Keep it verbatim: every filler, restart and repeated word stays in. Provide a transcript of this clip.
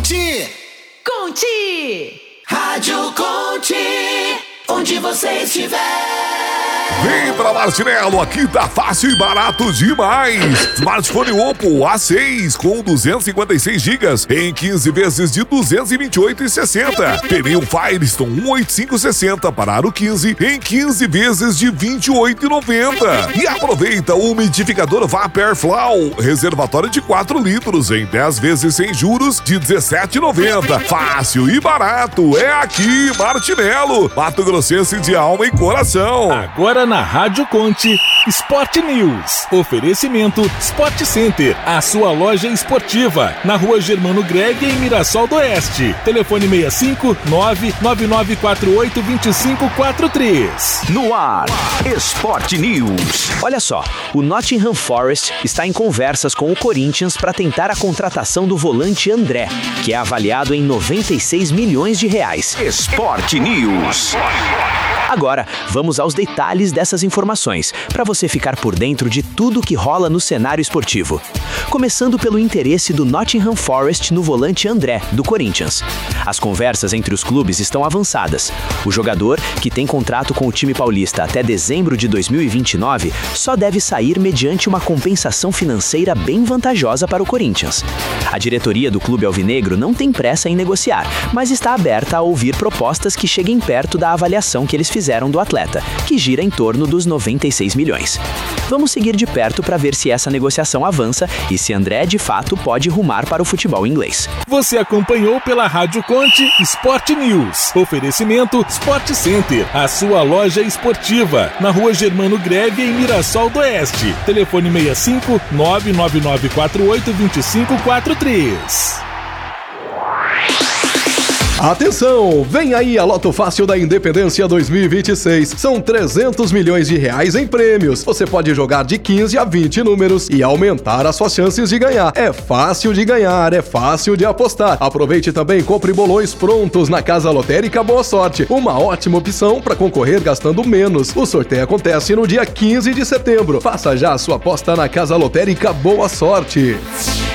Conte! Conte! Rádio Conte! Onde você estiver! Vem pra Martinello, aqui tá fácil e barato demais. Smartphone Oppo A seis com duzentos e cinquenta e seis gigas em quinze vezes de duzentos e vinte e oito reais e sessenta centavos. Pneu Firestone cento e oitenta e cinco reais e sessenta centavos para aro quinze em quinze vezes de vinte e oito reais e noventa centavos. E aproveita o umidificador Vapor Flow, reservatório de quatro litros em dez vezes sem juros de dezessete reais e noventa centavos. Fácil e barato, é aqui, Martinello, Mato Grossense de alma e coração. Agora na Rádio Conte, Sport News. Oferecimento Sport Center, a sua loja esportiva, na Rua Germano Greg, em Mirassol do Oeste. Telefone seis cinco nove nove nove quatro oito dois cinco quatro três. No ar, Sport News. Olha só, o Nottingham Forest está em conversas com o Corinthians para tentar a contratação do volante André, que é avaliado em noventa e seis milhões de reais. Sport News. Agora, vamos aos detalhes dessas informações, para você ficar por dentro de tudo que rola no cenário esportivo. Começando pelo interesse do Nottingham Forest no volante André, do Corinthians. As conversas entre os clubes estão avançadas. O jogador, que tem contrato com o time paulista até dezembro de dois mil e vinte e nove, só deve sair mediante uma compensação financeira bem vantajosa para o Corinthians. A diretoria do clube alvinegro não tem pressa em negociar, mas está aberta a ouvir propostas que cheguem perto da avaliação que eles fizeram do atleta, que gira em torno dos noventa e seis milhões. Vamos seguir de perto para ver se essa negociação avança e se André de fato pode rumar para o futebol inglês. Você acompanhou pela Rádio Conte Sport News. Oferecimento Sport Center, a sua loja esportiva, na Rua Germano Greve, em Mirassol do Oeste. Telefone seis cinco nove nove nove quatro oito dois cinco quatro três. Atenção, vem aí a Loto Fácil da Independência dois mil e vinte e seis. São trezentos milhões de reais em prêmios. Você pode jogar de quinze a vinte números e aumentar as suas chances de ganhar. É fácil de ganhar, é fácil de apostar. Aproveite também e compre bolões prontos na Casa Lotérica Boa Sorte. Uma ótima opção para concorrer gastando menos. O sorteio acontece no dia quinze de setembro. Faça já a sua aposta na Casa Lotérica Boa Sorte.